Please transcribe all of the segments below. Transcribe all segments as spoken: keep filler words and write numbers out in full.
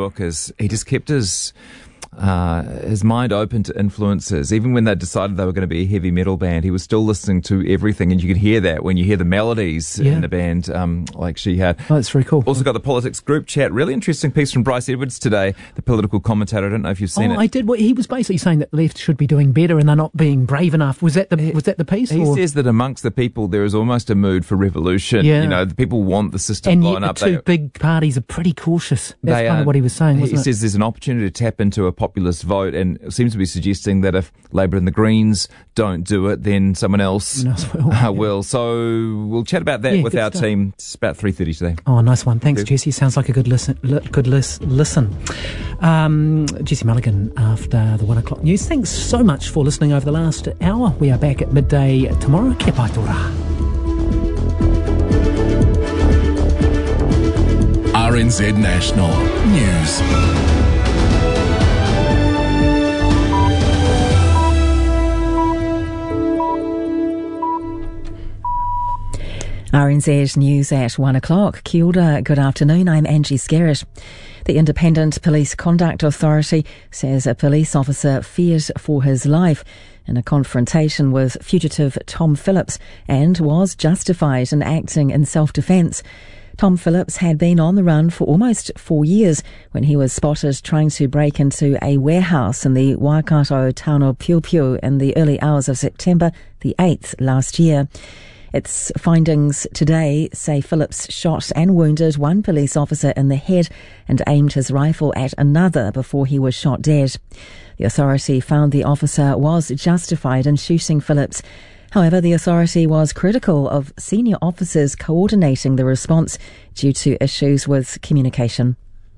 book is he just kept his uh, his mind open to influences. Even when they decided they were going to be a heavy metal band, he was still listening to everything, and you could hear that when you hear the melodies yeah. in the band, um, like she had. Oh, that's very cool. Also got the politics group chat. Really interesting piece from Bryce Edwards today, the political commentator. I don't know if you've seen oh, it. I did. Well, he was basically saying that the left should be doing better, and they're not being brave enough. Was that the was that the piece? He or? says that amongst the people there is almost a mood for revolution. Yeah. You know, the people want the system and blown yet up. the two they, big parties are pretty cautious. That's they kind are, of what he was saying, wasn't he it? says there's an opportunity to tap into a populist vote, and seems to be suggesting that if Labour and the Greens don't do it, then someone else will. Uh, will. So we'll chat about that yeah, with our stuff. team. It's about three thirty today. Oh, nice one. Thanks, Jesse. Sounds like a good listen. Li- good lis- listen. Um, Jesse Mulligan after the one o'clock news. Thanks so much for listening over the last hour. We are back at midday tomorrow. Kia pai tō rā. R N Z National News. R N Z News at one o'clock. Kia ora, good afternoon. I'm Angie Skerritt. The Independent Police Conduct Authority says a police officer feared for his life in a confrontation with fugitive Tom Phillips and was justified in acting in self-defence. Tom Phillips had been on the run for almost four years when he was spotted trying to break into a warehouse in the Waikato town of Piu Piu in the early hours of September the eighth last year. Its findings today say Phillips shot and wounded one police officer in the head and aimed his rifle at another before he was shot dead. The authority found the officer was justified in shooting Phillips. However, the authority was critical of senior officers coordinating the response due to issues with communication.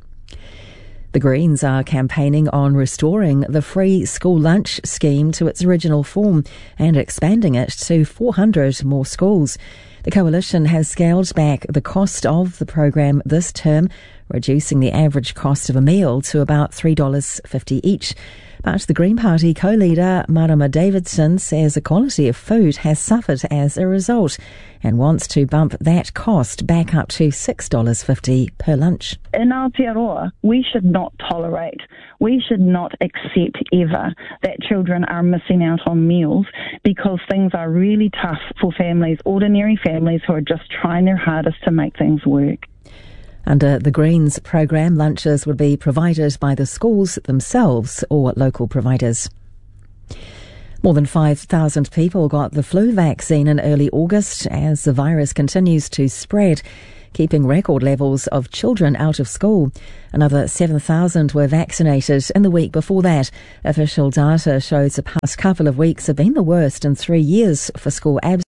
The Greens are campaigning on restoring the free school lunch scheme to its original form and expanding it to four hundred more schools. The coalition has scaled back the cost of the program this term, reducing the average cost of a meal to about three dollars fifty each. But the Green Party co-leader Marama Davidson says the quality of food has suffered as a result and wants to bump that cost back up to six dollars fifty per lunch. In Aotearoa, we should not tolerate, we should not accept ever that children are missing out on meals because things are really tough for families, ordinary families who are just trying their hardest to make things work. Under the Greens programme, lunches would be provided by the schools themselves or local providers. More than five thousand people got the flu vaccine in early August as the virus continues to spread, keeping record levels of children out of school. Another seven thousand were vaccinated in the week before that. Official data shows the past couple of weeks have been the worst in three years for school absence.